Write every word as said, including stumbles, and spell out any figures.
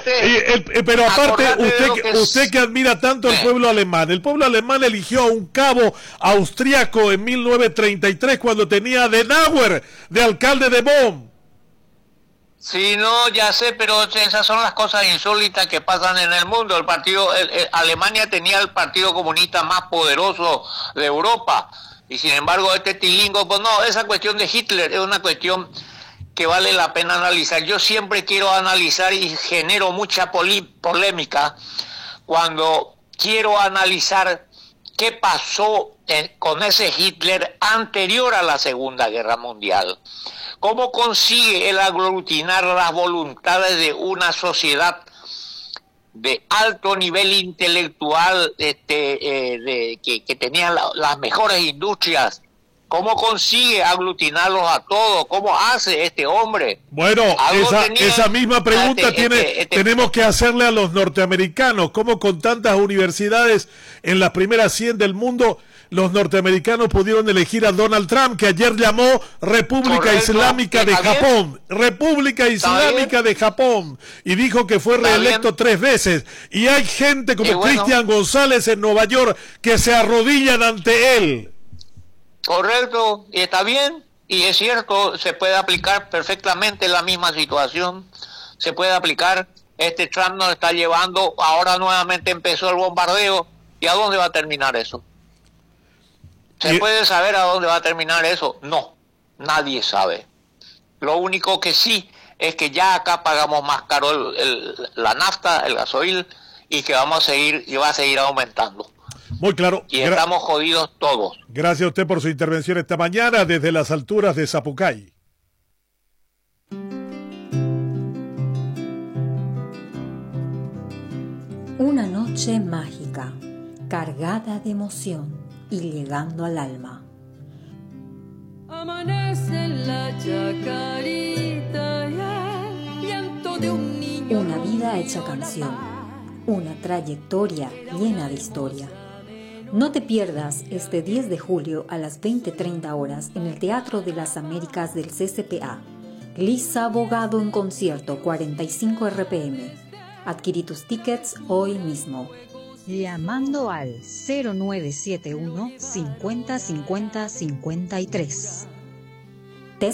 acordate, eh, eh, eh, pero aparte, usted, que que, usted que admira tanto al pueblo alemán, el pueblo alemán eligió a un cabo austriaco en mil novecientos treinta y tres cuando tenía a Adenauer de alcalde de Bonn. Sí, no, ya sé, pero esas son las cosas insólitas que pasan en el mundo. El partido, el, el, Alemania tenía el partido comunista más poderoso de Europa, y sin embargo este tilingo, pues no, esa cuestión de Hitler es una cuestión que vale la pena analizar. Yo siempre quiero analizar y genero mucha polémica cuando quiero analizar qué pasó eh, con ese Hitler anterior a la Segunda Guerra Mundial. ¿Cómo consigue él aglutinar las voluntades de una sociedad de alto nivel intelectual, este, eh, de, que, que tenía la, las mejores industrias? ¿Cómo consigue aglutinarlos a todos? ¿Cómo hace este hombre? Bueno, esa, tenía, esa misma pregunta este, tiene, este, este, tenemos que hacerle a los norteamericanos. ¿Cómo con tantas universidades en las primeras cien del mundo los norteamericanos pudieron elegir a Donald Trump, que ayer llamó República Correcto. Islámica de Japón? Bien? República Islámica de Japón. Y dijo que fue reelecto bien? tres veces. Y hay gente como bueno. Cristian González en Nueva York que se arrodillan ante él. Correcto, y está bien, y es cierto, se puede aplicar perfectamente la misma situación, se puede aplicar. Este Trump nos está llevando, ahora nuevamente empezó el bombardeo, ¿y a dónde va a terminar eso? ¿Se y... puede saber a dónde va a terminar eso? No, nadie sabe. Lo único que sí es que ya acá pagamos más caro el, el, la nafta, el gasoil, y que vamos a seguir, y va a seguir aumentando. Muy claro. Y estamos Gra jodidos todos. Gracias a usted por su intervención esta mañana desde las alturas de Zapucay. Una noche mágica, cargada de emoción y llegando al alma. Amanece en la chacarita y el llanto de un niño. Una vida hecha canción, una trayectoria llena de historia. No te pierdas este diez de julio a las veinte treinta horas en el Teatro de las Américas del C C P A. Lisa Abogado en concierto, cuarenta y cinco R P M. Adquirí tus tickets hoy mismo. Llamando al cero nueve siete uno cincuenta cincuenta cincuenta y tres.